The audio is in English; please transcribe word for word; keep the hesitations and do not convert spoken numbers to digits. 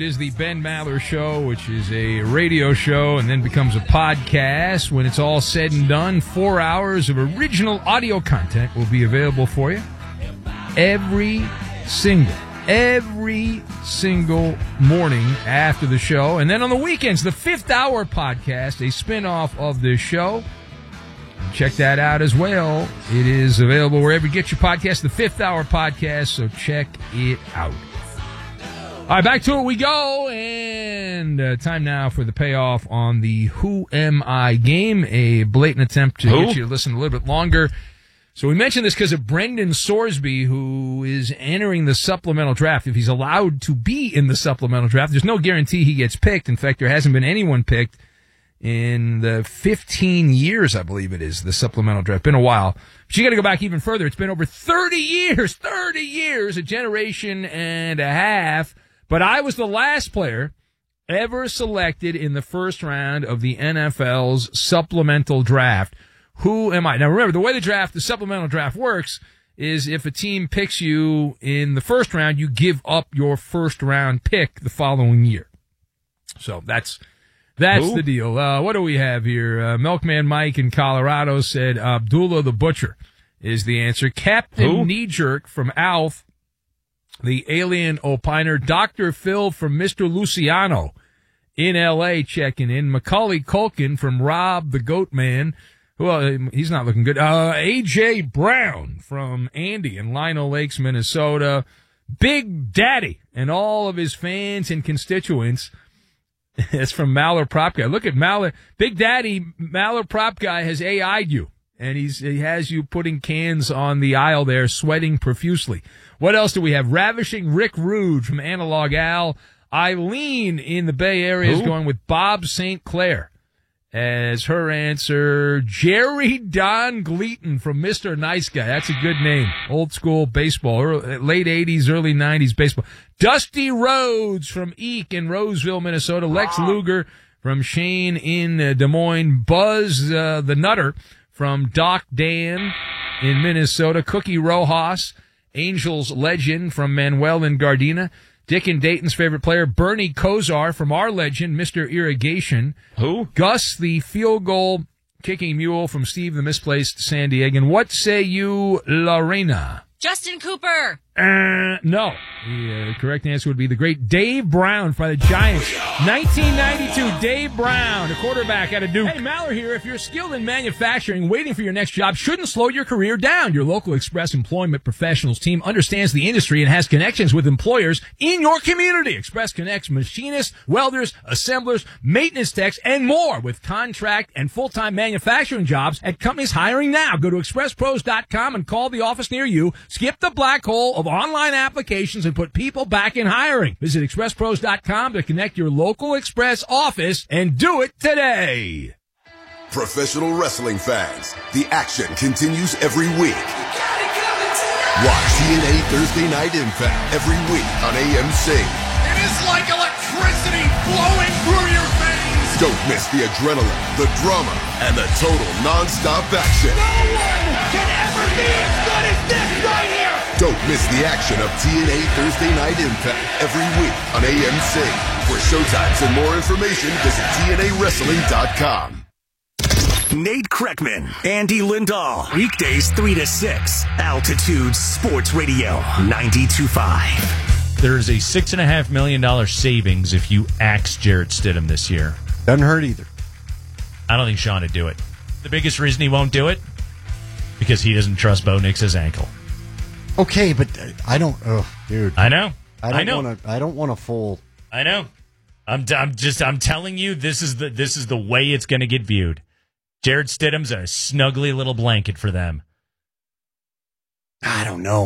is the Ben Maller Show, which is a radio show and then becomes a podcast. When it's all said and done, four hours of original audio content will be available for you every single, every single morning after the show. And then on the weekends, the Fifth Hour podcast, a spinoff of this show. Check that out as well. It is available wherever you get your podcast, the Fifth Hour podcast, so check it out. All right, back to it we go, and uh, time now for the payoff on the Who Am I game, a blatant attempt to Who? get you to listen a little bit longer. So we mentioned this because of Brendan Sorsby, who is entering the supplemental draft. If he's allowed to be in the supplemental draft, there's no guarantee he gets picked. In fact, there hasn't been anyone picked in the fifteen years, I believe it is, the supplemental draft. Been a while. But you got to go back even further. It's been over thirty years, thirty years, a generation and a half. But I was the last player ever selected in the first round of the N F L's supplemental draft. Who am I? Now, remember, the way the draft, the supplemental draft works is if a team picks you in the first round, you give up your first round pick the following year. So that's that's Who? the deal. Uh, what do we have here? Uh, Milkman Mike in Colorado said Abdullah the Butcher is the answer. Captain Who? Knee Jerk from Alf. The alien opiner, Doctor Phil from Mister Luciano in L A checking in. Macaulay Culkin from Rob the Goat Man. Well, he's not looking good. Uh, A J Brown from Andy in Lino Lakes, Minnesota. Big Daddy and all of his fans and constituents. That's from Maller Prop Guy. Look at Maller. Big Daddy, Maller Prop Guy has A I'd you. And he's he has you putting cans on the aisle there, sweating profusely. What else do we have? Ravishing Rick Rude from Analog Al. Eileen in the Bay Area is Who? going with Bob Saint Clair as her answer. Jerry Don Gleaton from Mister Nice Guy. That's a good name. Old school baseball. Early, late eighties, early nineties baseball. Dusty Rhodes from Eek in Roseville, Minnesota. Lex Luger from Shane in uh, Des Moines. Buzz uh, the Nutter from Doc Dan in Minnesota. Cookie Rojas, Angels legend from Manuel in Gardena. Dick and Dayton's favorite player, Bernie Kosar from our legend, Mister Irrigation. Who? Gus, the field goal kicking mule from Steve, the misplaced San Diegan. What say you, Lorena? Justin Cooper. Uh, no. The uh, correct answer would be the great Dave Brown from the Giants. nineteen ninety-two, Dave Brown, a quarterback out of Duke. Hey, Maller here. If you're skilled in manufacturing, waiting for your next job shouldn't slow your career down. Your local Express Employment Professionals team understands the industry and has connections with employers in your community. Express connects machinists, welders, assemblers, maintenance techs, and more with contract and full-time manufacturing jobs at companies hiring now. Go to express pros dot com and call the office near you. Skip the black hole of online applications and put people back in hiring. Visit express pros dot com to connect your local Express office and do it today. Professional wrestling fans, the action continues every week. Watch T N A Thursday Night Impact every week on A M C. It is like electricity flowing through your veins. Don't miss the adrenaline, the drama, and the total non-stop action. No one can ever be as good as this right here. Don't miss the action of T N A Thursday Night Impact every week on A M C. For showtimes and more information, visit T N A wrestling dot com. Nate Kreckman, Andy Lindahl, weekdays three to six, Altitude Sports Radio, ninety-two point five. There's a six and a half million dollar savings if you axe Jarrett Stidham this year. Doesn't hurt either. I don't think Sean would do it. The biggest reason he won't do it, because he doesn't trust Bo Nix's ankle. Okay, but I don't. Oh, dude. I know. I don't I know. want to. I don't want a full. I know. I'm. I'm just. I'm telling you. This is the. This is the way it's going to get viewed. Jarrett Stidham's a snuggly little blanket for them. I don't know.